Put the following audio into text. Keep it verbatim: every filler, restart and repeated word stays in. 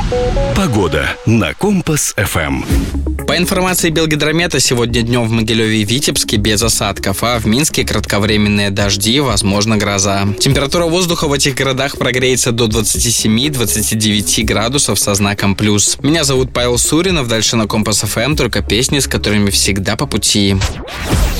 Погода на Компас-ФМ. По информации Белгидромета, сегодня днем в Могилеве и Витебске без осадков, а в Минске кратковременные дожди, возможно гроза. Температура воздуха в этих городах прогреется до двадцати семи — двадцати девяти градусов со знаком плюс. Меня зовут Павел Суринов, дальше на Компас-ФМ только песни, с которыми всегда по пути.